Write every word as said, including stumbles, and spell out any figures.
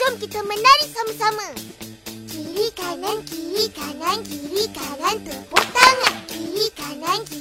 Jom kita menari sama-sama. Kiri kanan, kiri kanan, kiri kanan, tepuk tangan. Kiri kanan, kiri